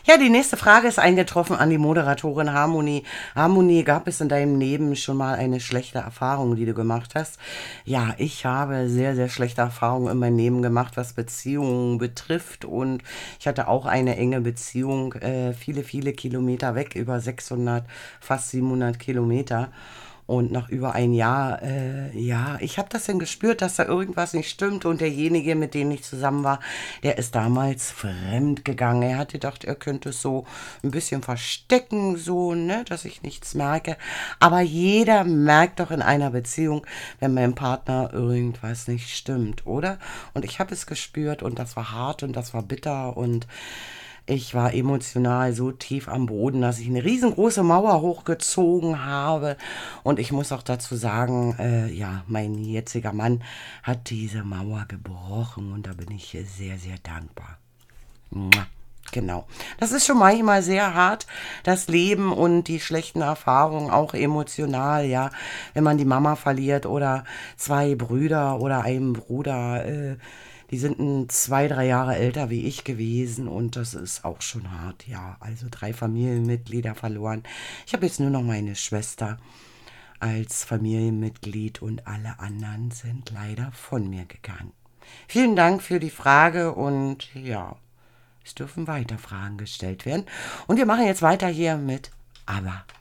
Ja, die nächste Frage ist eingetroffen an die Moderatorin Harmonie. Harmonie, gab es in deinem Leben schon mal eine schlechte Erfahrung, die du gemacht hast? Ja, ich habe sehr, sehr schlechte Erfahrungen in meinem Leben gemacht, was Beziehungen betrifft. Und ich hatte auch eine enge Beziehung, viele, viele Kilometer weg, über 600, fast 700 Kilometer. Und nach über ein Jahr, ja, ich habe das dann gespürt, dass da irgendwas nicht stimmt. Und derjenige, mit dem ich zusammen war, der ist damals fremd gegangen. Er hat gedacht, er könnte es so ein bisschen verstecken, so, ne, dass ich nichts merke. Aber jeder merkt doch in einer Beziehung, wenn mein Partner irgendwas nicht stimmt, oder? Und ich habe es gespürt und das war hart und das war bitter und ich war emotional so tief am Boden, dass ich eine riesengroße Mauer hochgezogen habe. Und ich muss auch dazu sagen, ja, mein jetziger Mann hat diese Mauer gebrochen und da bin ich sehr, sehr dankbar. Mua. Genau. Das ist schon manchmal sehr hart, das Leben und die schlechten Erfahrungen, auch emotional, ja. Wenn man die Mama verliert oder zwei Brüder oder einen Bruder, die sind 2, 3 Jahre älter wie ich gewesen und das ist auch schon hart, ja. Also 3 Familienmitglieder verloren. Ich habe jetzt nur noch meine Schwester als Familienmitglied und alle anderen sind leider von mir gegangen. Vielen Dank für die Frage und ja. Es dürfen weiter Fragen gestellt werden. Und wir machen jetzt weiter hier mit Aber.